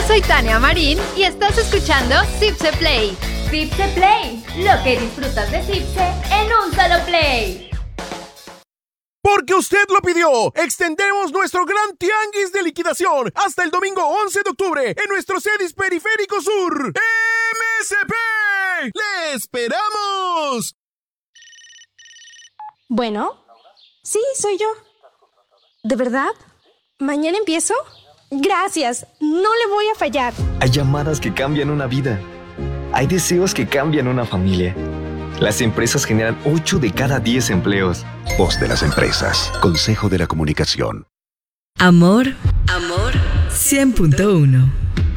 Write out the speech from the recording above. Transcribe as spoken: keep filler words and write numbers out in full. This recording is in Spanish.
soy Tania Marín y estás escuchando Zipse Play. Zipse Play, lo que disfrutas de Zipse en un solo play. Porque usted lo pidió, extendemos nuestro gran tianguis de liquidación hasta el domingo once de octubre en nuestro Cedis Periférico Sur. ¡M S P! ¡Le esperamos! Bueno, sí, soy yo. ¿De verdad? ¿Mañana empiezo? Gracias, no le voy a fallar. Hay llamadas que cambian una vida. Hay deseos que cambian una familia. Las empresas generan ocho de cada diez empleos. Voz de las empresas. Consejo de la Comunicación. Amor. Amor. cien punto uno.